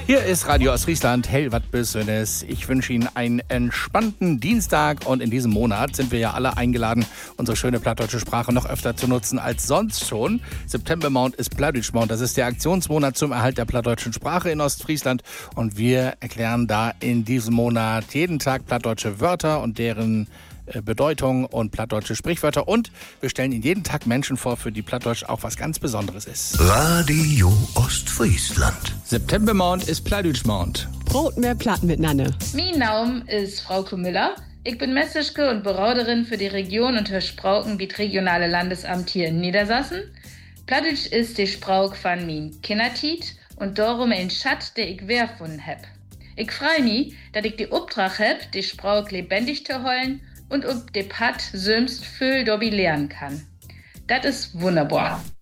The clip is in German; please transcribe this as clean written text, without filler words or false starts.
Hier ist Radio Ostfriesland, hell wat Besönnes. Ich wünsche Ihnen einen entspannten Dienstag und in diesem Monat sind wir ja alle eingeladen, unsere schöne plattdeutsche Sprache noch öfter zu nutzen als sonst schon. Septembermonat ist Plattdeutschmonat, das ist der Aktionsmonat zum Erhalt der plattdeutschen Sprache in Ostfriesland und wir erklären da in diesem Monat jeden Tag plattdeutsche Wörter und deren Bedeutung und plattdeutsche Sprichwörter und wir stellen Ihnen jeden Tag Menschen vor, für die Plattdeutsch auch was ganz Besonderes ist. Radio Ostfriesland. Septembermonat ist Plattdeutschmonat. Brot mehr Platt miteinander. Mein Name ist Frauke Müller. Ich bin Messischke und Berauderin für die Region und Sprauken wie regionale Landesamt hier in Niedersachsen. Plattdeutsch ist die Sprauk von min Kindertiet und darum ein Schatz, der ich werfunden hab. Ich freu mich, dass ich die Auftrag hab, die Sprauk lebendig zu holen und ob de Pat sömst viel dobi lernen kann. Das ist wunderbar.